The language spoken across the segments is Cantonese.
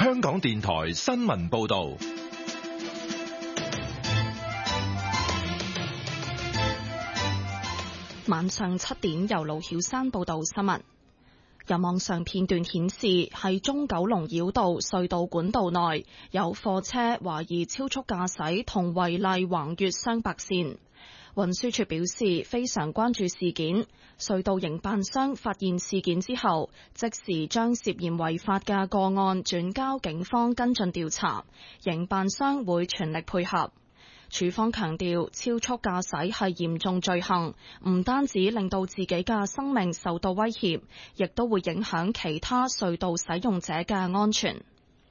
香港電台新聞報道。 晚上7點，由盧曉珊報道新聞。有網上片段顯示，喺中九龍繞道隧道管道內，有貨車懷疑超速駕駛同違例橫越雙白線。運輸署表示非常關注事件，隧道營辦商發現事件之後，即時將涉嫌違法嘅個案轉交警方跟進調查，營辦商會全力配合。署方強調，超速駕駛係嚴重罪行，唔單止令到自己嘅生命受到威脅，亦都會影響其他隧道使用者嘅安全。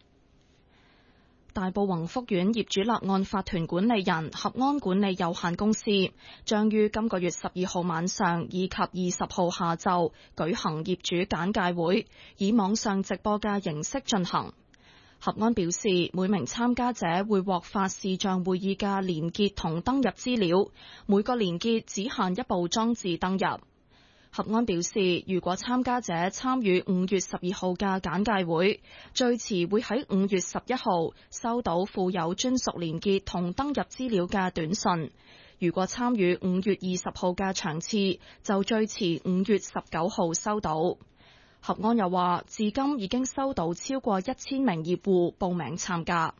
大埔宏福苑業主立案法團管理人合安管理有限公司將於今個月12號晚上以及20號下晝舉行業主簡介會，以網上直播嘅形式進行。合安表示，每名參加者會獲發視像會議嘅連結同登入資料，每個連結只限一部裝置登入。合安表示，如果參加者參與5月12號嘅簡介會，最遲會喺5月11號收到附有專屬連結同登入資料嘅短信。如果參與5月20號嘅場次，就最遲5月19號收到。合安又話，至今已經收到超過1000名業戶報名參加。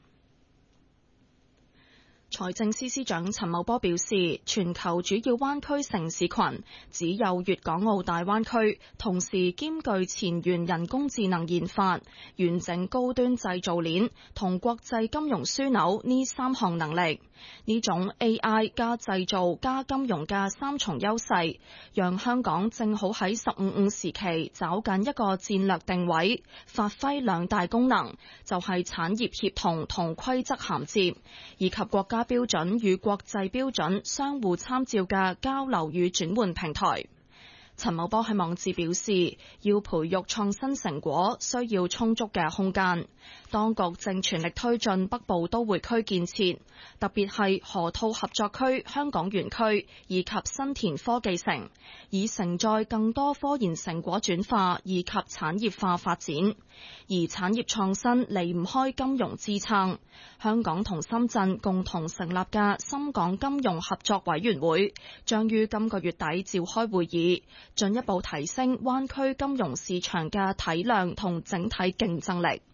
財政司司長陳茂波表示，全球主要灣區城市群只有粵港澳大灣區同時兼具前沿人工智能研發、完整高端製造鏈同國際金融樞紐呢3項能力。呢種 AI 加製造加金融嘅3重優勢，讓香港正好喺15+5時期找緊一個戰略定位，發揮兩大功能，就係產業協同同規則銜接，以及國家標準與國際標準相互參照嘅交流與轉換平台。陳茂波喺網誌表示，要培育創新成果，需要充足嘅空間。當局正全力推進北部都會區建設，特別係河套合作區、香港園區以及新田科技城，以承載更多科研成果轉化以及產業化發展。而產業創新離唔開金融支撐。香港同深圳共同成立嘅深港金融合作委員會將於今個月底召開會議，進一步提升灣區金融市場嘅體量同整體競爭力。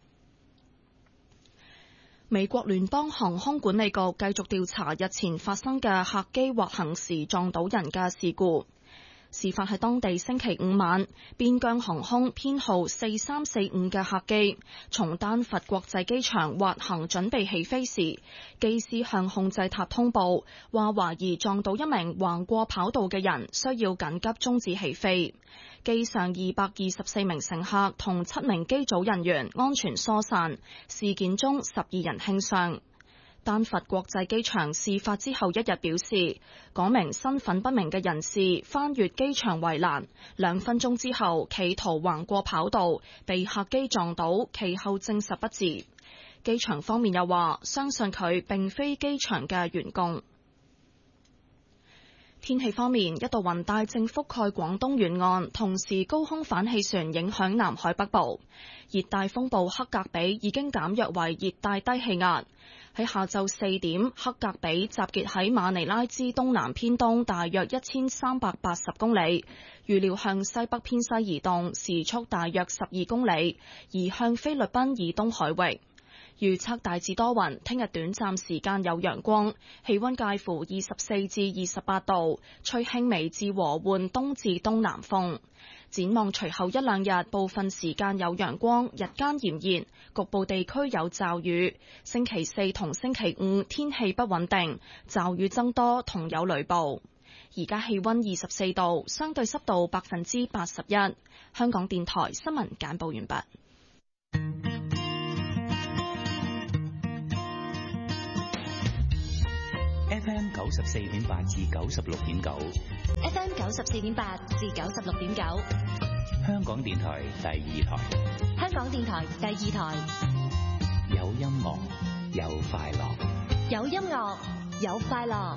美國聯邦航空管理局繼續調查日前發生嘅客機滑行時撞到人嘅事故。事發喺當地星期五晚，邊疆航空編號4345嘅客機從丹佛國際機場滑行準備起飛時，機師向控制塔通報，話懷疑撞到一名橫過跑道嘅人，需要緊急終止起飛。機上224名乘客同7名機組人員安全疏散，事件中12人輕傷。丹佛國際機場事發之後1日表示，嗰名身份不明嘅人士翻越機場圍欄，2分鐘之後企圖橫過跑道，被客機撞到，其後證實不治。機場方面又話，相信佢並非機場嘅員工。天氣方面，一道雲帶正覆蓋廣東沿岸，同時高空反氣旋影響南海北部。熱帶風暴黑格比已經減弱為熱帶低氣壓。喺下晝4點，黑格比集結喺馬尼拉之東南偏東大約1380公里，預料向西北偏西移動，時速大約12公里，移向菲律賓以東海域。預測大致多雲，聽日短暫時間有陽光，氣溫介乎24至28度，吹輕微至和緩東至東南風。展望隨後1-2日，部分時間有陽光，日間炎熱，局部地區有驟雨。星期4同星期5天氣不穩定，驟雨增多同有雷暴。而家氣溫24度，相對濕度81%。香港電台新聞簡報完畢。 FM 94.8至96.9 ，FM 94.8至96.9， 香港電台第2台， 香港電台第2台， 有音樂，有快樂， 有音樂，有快樂。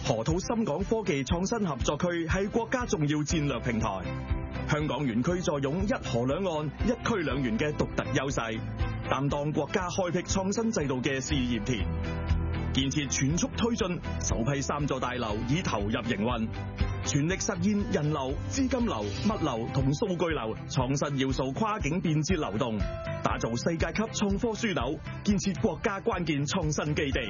河套深港科技創新合作區係國家重要戰略平台。香港園區坐擁一河兩岸、一區兩園嘅獨特優勢，擔當國家開闢創新制度嘅試驗田。建設全速推進，首批3座大樓已投入營運，全力實現人流、資金流、物流同數據流創新要素跨境便捷流動，打造世界級創科樞紐，建設國家關鍵創新基地。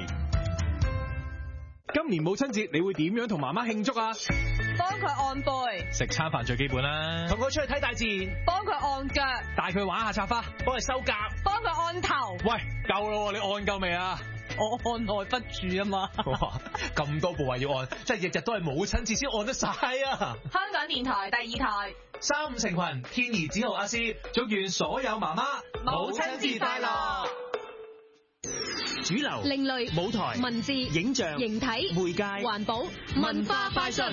今年母親節你會點樣同媽媽慶祝啊？ 幫佢按背， 食餐飯最基本啦。同佢出去睇大自然， 幫佢按腳， 帶佢玩下插花，幫佢收甲， 幫佢按頭。 喂，夠啦，你按夠未啊？ 我按耐不住啊嘛。 哇，咁多部位要按，真係日日都係母親節先按得晒啊！ 香港電台第2台 3、5成群，天兒子豪阿師，祝願所有媽媽母親節快樂。 主流、 另類、 舞台、 文字、 影像、 形體、 媒介、 環保、文化快訊。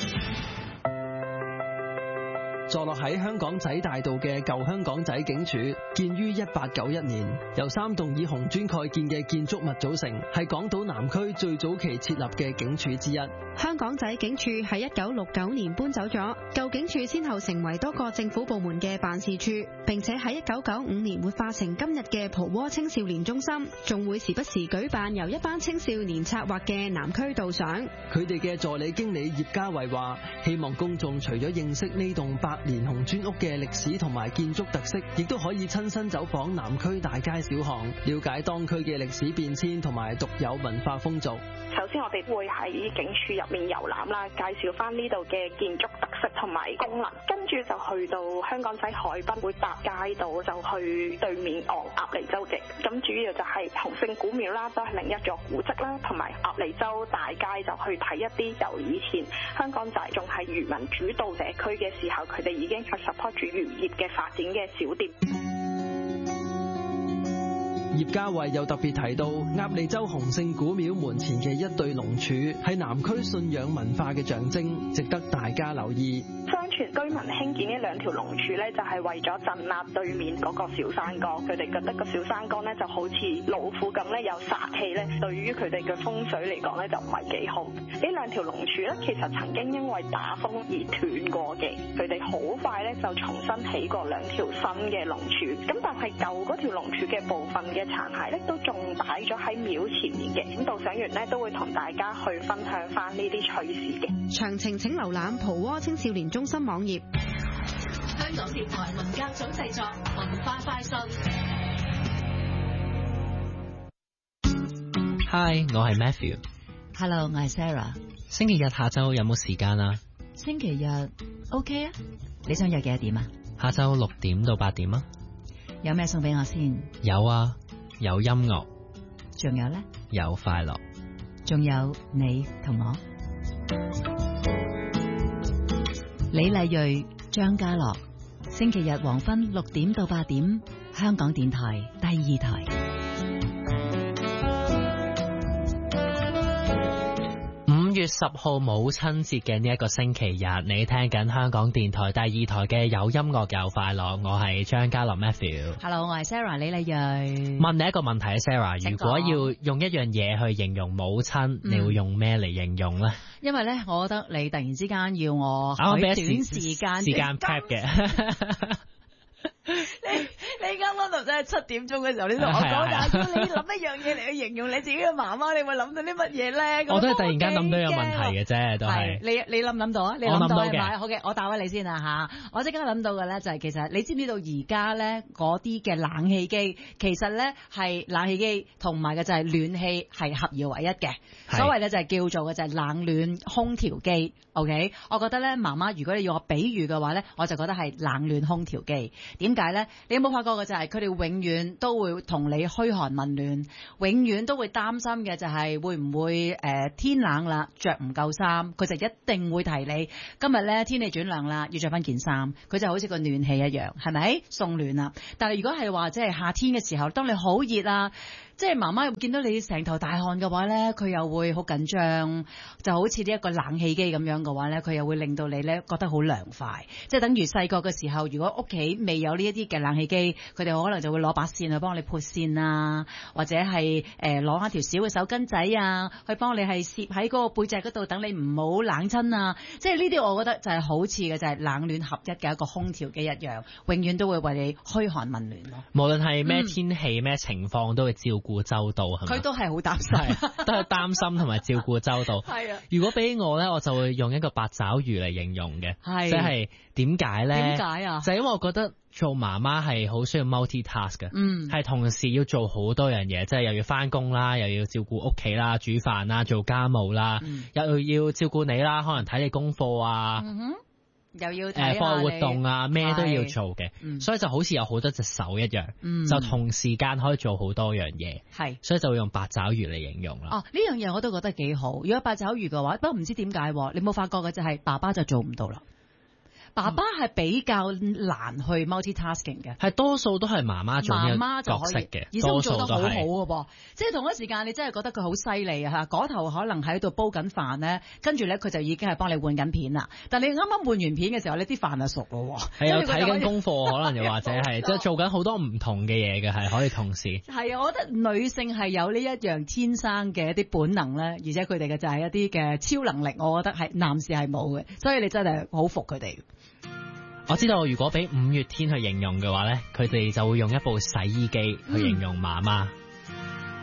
坐落喺香港仔大道嘅舊香港仔警署，建於1891年，由3棟以紅磚蓋建嘅建築物組成，係港島南區最早期設立嘅警署之一。 香港仔警署喺1969年搬走咗，舊警署先後成為多個政府部門嘅辦事處，並且喺1995年活化成今日嘅蒲窩青少年中心，仲會時不時舉辦由一班青少年策劃嘅南區導賞。 佢哋嘅助理經理葉家慧話，希望公眾除咗認識呢棟100年紅磚屋嘅歷史同埋建築特色，亦都可以親身走訪南區大街小巷，了解當區嘅歷史變遷同埋獨有文化風俗。 首先我哋會喺警署入面遊覽啦，介紹翻呢度嘅建築特色同埋功能，跟住就去到香港仔海濱，會搭街道就去對面昂鴨脷洲嘅，咁主要就係洪聖古廟啦，都係另一座古蹟啦，同埋鴨脷洲大街就去睇一啲由以前香港仔仲係漁民主導社區嘅時候，佢哋已經係 support 住漁業嘅發展嘅小店。 葉家慧又特別提到，鴨脷洲洪聖古廟門前嘅一對龍柱係南區信仰文化嘅象徵，值得大家留意。 相傳居民興建呢2條龍柱咧，就係為咗鎮壓對面嗰個小山崗。佢哋覺得個小山崗咧就好似老虎咁咧，有殺氣咧，對於佢哋嘅風水嚟講咧就唔係幾好。呢2條龍柱咧，其實曾經因為打風而斷過嘅，佢哋好快咧就重新起過2條新嘅龍柱。咁但係舊嗰條龍柱嘅部分嘅殘骸咧，都仲擺咗喺廟前面嘅。咁導賞員咧都會同大家去分享翻呢啲趣事嘅。 詳情請瀏覽蒲窩青少年中心網頁。 香港電台文教總製作文化快訊。 Hi， 我係 Matthew。Hello， 我係 Sarah。 星期日下晝有冇時間啊？ 星期日 OK 啊？你想約幾多點啊？ 下晝6點到8點啊。 有咩送俾我先？ 有啊，有音樂。 仲有呢？ 有快樂。 仲有你同我。李麗蕊、張家樂，星期日黃昏6點到8點，香港電台第2台。 5月10號母親節嘅呢一個星期日，你聽緊香港電台第2台嘅有音樂有快樂，我係張家樂 Matthew。Hello， 我係 Sarah 李麗蕊。 問你一個問題啊 Sarah， 如果要用一樣嘢去形容母親，你會用咩嚟形容呢？ 因為咧，我覺得你突然之間要我喺短時間 cap 嘅。 你啱啱就真係7點鐘嘅時候，你同我講，但係你諗一樣嘢嚟去形容你自己嘅媽媽，你會諗到啲乜嘢咧？ 我都係突然間諗到有問題嘅啫，都係。 你諗唔諗到啊？你諗到係咪？好嘅，我答翻你先啦吓。我即刻諗到嘅咧就係其實你知唔知道而家咧嗰啲嘅冷氣機，其實咧係冷氣機同埋嘅就係暖氣係合二為一嘅。所謂咧就係叫做嘅就係冷暖空調機。OK， 我覺得咧媽媽如果你要我比喻嘅話咧，我就覺得係冷暖空調機。點解咧？你有冇發覺嘅就係佢哋永遠都會同你噓寒問暖，永遠都會擔心嘅就係會唔會天冷啦着唔夠衫，佢就一定會提你今日咧天氣轉涼啦，要着翻件衫。佢就好似個暖氣一樣，係咪送暖啊？但係如果係話即係夏天嘅時候，當你好熱啊， 即係媽媽見到你成頭大汗嘅話咧，佢又會好緊張，就好似呢一個冷氣機咁樣嘅話咧，佢又會令到你咧覺得好涼快。即係等於細個嘅時候，如果屋企未有呢一啲嘅冷氣機，佢哋可能就會攞把扇去幫你撥扇啊，或者係攞下條小嘅手巾仔啊，去幫你係攝喺嗰個背脊嗰度，等你唔好冷親啊。即係呢啲我覺得就係好似嘅，就係冷暖合一嘅一個空調機一樣，永遠都會為你噓寒問暖咯。 無論係咩天氣咩情況，都會照顧周到，係咪？ 佢都係好擔心， 都係擔心同埋照顧周到。 係啊。 如果俾我咧，我就會用一個八爪魚嚟形容嘅，即係點解咧？ 點解啊？ 就係因為我覺得做媽媽係好需要 multitask 嘅，係同時要做好多樣嘢，即係又要翻工啦，又要照顧屋企啦、煮飯啦、做家務啦，又要照顧你啦，可能睇你功課啊。 又要睇課外活動啊，咩都要做嘅，所以就好似有好多隻手一樣，就同時間可以做好多樣嘢，係，所以就會用八爪魚嚟形容啦。 哦，呢樣嘢我都覺得幾好。如果八爪魚嘅話，不過唔知點解，你冇發覺嘅就係爸爸就做唔到啦。爸爸係比較難去 multitasking 嘅， 係多數都係媽媽做呢個角色嘅， 而且做得好好嘅噃。即係同一時間，你真係覺得佢好犀利啊！嚇，嗰頭可能喺度煲緊飯咧，跟住咧佢就已經係幫你換緊片啦。但你啱啱換完片嘅時候，呢啲飯就熟咯。 係有睇緊功課，可能又或者係即係做緊好多唔同嘅嘢嘅，係可以同時。 係啊，我覺得女性係有呢一樣天生嘅一啲本能咧，而且佢哋嘅就係一啲嘅超能力，我覺得係男士係冇嘅，所以你真係好服佢哋。 我知道如果俾五月天去形容嘅話咧，佢哋就會用一部洗衣機去形容媽媽。